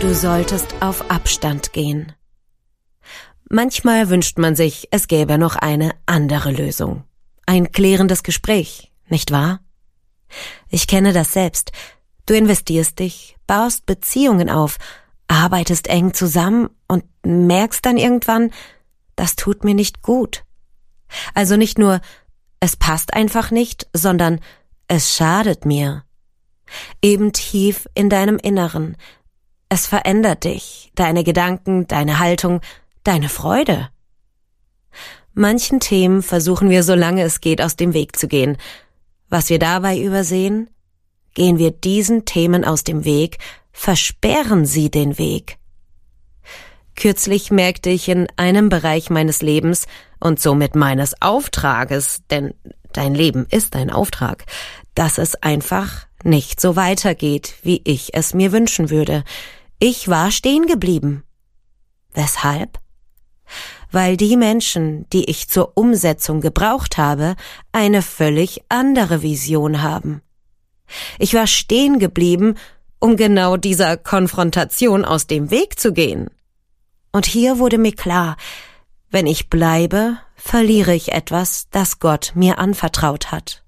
Du solltest auf Abstand gehen. Manchmal wünscht man sich, es gäbe noch eine andere Lösung. Ein klärendes Gespräch, nicht wahr? Ich kenne das selbst. Du investierst dich, baust Beziehungen auf, arbeitest eng zusammen und merkst dann irgendwann, das tut mir nicht gut. Also nicht nur, es passt einfach nicht, sondern es schadet mir. Eben tief in deinem Inneren. Es verändert dich, deine Gedanken, deine Haltung, deine Freude. Manchen Themen versuchen wir, solange es geht, aus dem Weg zu gehen. Was wir dabei übersehen? Gehen wir diesen Themen aus dem Weg, versperren sie den Weg. Kürzlich merkte ich in einem Bereich meines Lebens und somit meines Auftrages, denn dein Leben ist ein Auftrag, dass es einfach nicht so weitergeht, wie ich es mir wünschen würde. Ich war stehen geblieben. Weshalb? Weil die Menschen, die ich zur Umsetzung gebraucht habe, eine völlig andere Vision haben. Ich war stehen geblieben, um genau dieser Konfrontation aus dem Weg zu gehen. Und hier wurde mir klar, wenn ich bleibe, verliere ich etwas, das Gott mir anvertraut hat.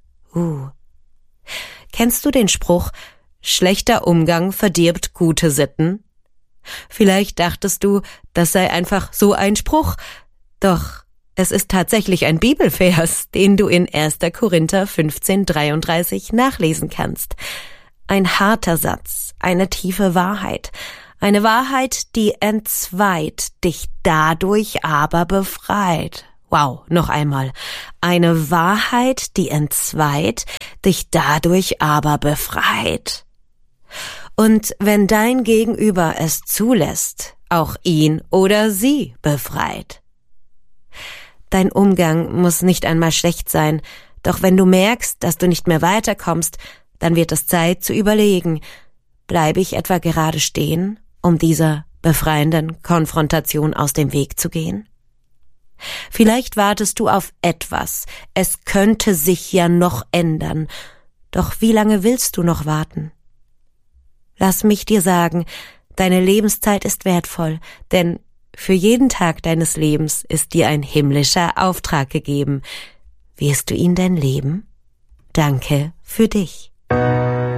Kennst du den Spruch, schlechter Umgang verdirbt gute Sitten? Vielleicht dachtest du, das sei einfach so ein Spruch. Doch es ist tatsächlich ein Bibelvers, den du in 1. Korinther 15,33 nachlesen kannst. Ein harter Satz, eine tiefe Wahrheit. Eine Wahrheit, die entzweit, dich dadurch aber befreit. Wow, noch einmal. Eine Wahrheit, die entzweit, dich dadurch aber befreit. Und wenn dein Gegenüber es zulässt, auch ihn oder sie befreit. Dein Umgang muss nicht einmal schlecht sein, doch wenn du merkst, dass du nicht mehr weiterkommst, dann wird es Zeit zu überlegen, bleibe ich etwa gerade stehen, um dieser befreienden Konfrontation aus dem Weg zu gehen? Vielleicht wartest du auf etwas, es könnte sich ja noch ändern, doch wie lange willst du noch warten? Lass mich dir sagen, deine Lebenszeit ist wertvoll, denn für jeden Tag deines Lebens ist dir ein himmlischer Auftrag gegeben. Wirst du ihn denn leben? Danke für dich.